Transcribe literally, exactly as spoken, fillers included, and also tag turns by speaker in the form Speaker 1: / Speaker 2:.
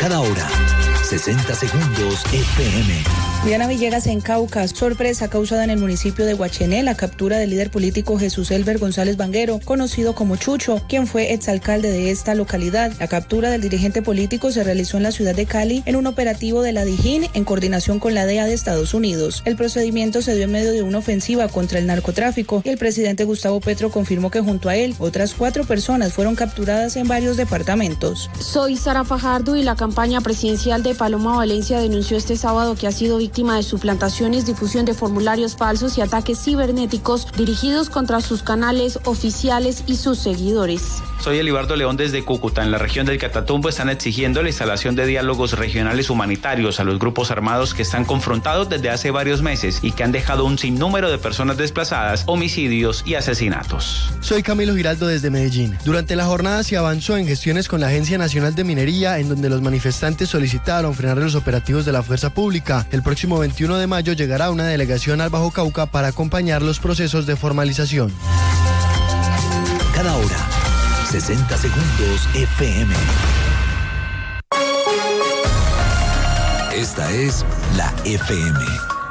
Speaker 1: Cada hora, sesenta segundos F M.
Speaker 2: Diana Villegas en Cauca. Sorpresa causada en el municipio de Guachené la captura del líder político Jesús Elber González Vanguero, conocido como Chucho, quien fue exalcalde de esta localidad. La captura del dirigente político se realizó en la ciudad de Cali en un operativo de la DIJÍN en coordinación con la D E A de Estados Unidos. El procedimiento se dio en medio de una ofensiva contra el narcotráfico y el presidente Gustavo Petro confirmó que junto a él otras cuatro personas fueron capturadas en varios departamentos.
Speaker 3: Soy Sara Fajardo y la campaña presidencial de Paloma Valencia denunció este sábado que ha sido víctima de suplantaciones, difusión de formularios falsos y ataques cibernéticos dirigidos contra sus canales oficiales y sus seguidores.
Speaker 4: Soy Elibardo León desde Cúcuta. En la región del Catatumbo están exigiendo la instalación de diálogos regionales humanitarios a los grupos armados que están confrontados desde hace varios meses y que han dejado un sinnúmero de personas desplazadas, homicidios y asesinatos.
Speaker 5: Soy Camilo Giraldo desde Medellín. Durante la jornada se avanzó en gestiones con la Agencia Nacional de Minería, en donde los manifestantes solicitaron frenar los operativos de la fuerza pública. El próximo veintiuno de mayo llegará una delegación al Bajo Cauca para acompañar los procesos de formalización.
Speaker 1: Cada hora, sesenta segundos F M. Esta es la F M.